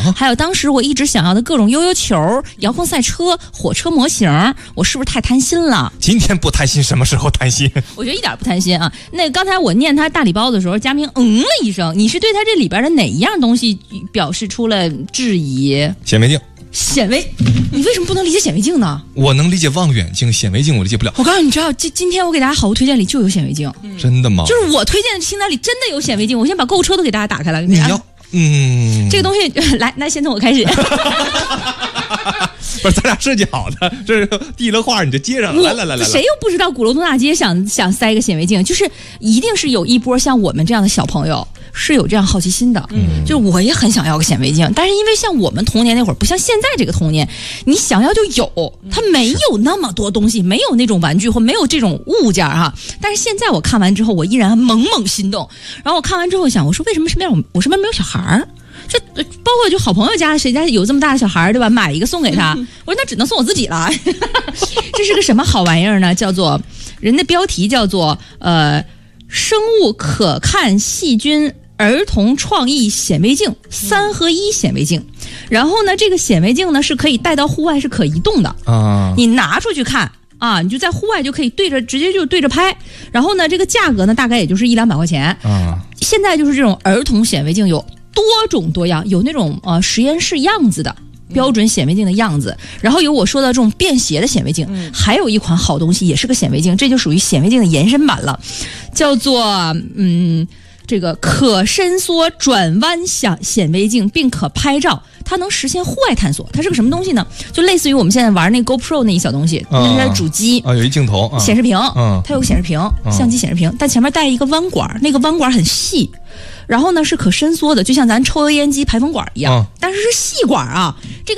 还有当时我一直想要的各种悠悠球、遥控赛车、火车模型，我是不是太贪心了？ 今天不贪心，什么时候贪心？ 我觉得一点不贪心啊。那刚才我念他大礼包的时候，佳明了一声，你是对他这里边的哪一样东西表示出了质疑？ 显微镜。 显微，你为什么不能理解显微镜呢？ 我能理解望远镜，显微镜我理解不了。 我告诉你，知道今天我给大家好物推荐里就有显微镜， 真的吗？ 就是我推荐的清单里真的有显微镜。我先把购物车都给大家打开了。 你要这个东西来，那先从我开始。 不是，咱俩设计好的，这是递了话你就接上了。来， 谁又不知道鼓楼东大街想塞一个显微镜？就是一定是有一波像我们这样的小朋友是有这样好奇心的。就是我也很想要个显微镜，但是因为像我们童年那会儿，不像现在这个童年，你想要就有，它没有那么多东西，没有那种玩具或没有这种物件哈。但是现在我看完之后，我依然猛心动。然后我看完之后想，我说为什么我身边没有小孩儿？这包括就好朋友家，谁家有这么大的小孩，对吧？买一个送给他，我说那只能送我自己了。这是个什么好玩意儿呢？叫做人的标题叫做生物可看细菌儿童创意显微镜3合1显微镜。然后呢，这个显微镜呢是可以带到户外，是可移动的啊，你拿出去看啊，你就在户外就可以直接就对着拍。然后呢，这个价格呢大概也就是100-200块钱啊。现在就是这种儿童显微镜有多种多样，有那种实验室样子的标准显微镜的样子，然后有我说的这种便携的显微镜，还有一款好东西也是个显微镜，这就属于显微镜的延伸版了，叫做这个可伸缩转弯显微镜，并可拍照，它能实现户外探索。它是个什么东西呢？就类似于我们现在玩那 GoPro 那一小东西，那是主机有一镜头， 显示屏，它有个显示屏，相机显示屏，但前面带一个弯管，那个弯管很细。然后呢是可伸缩的，就像咱抽油烟机排风管一样，但是是细管啊。这个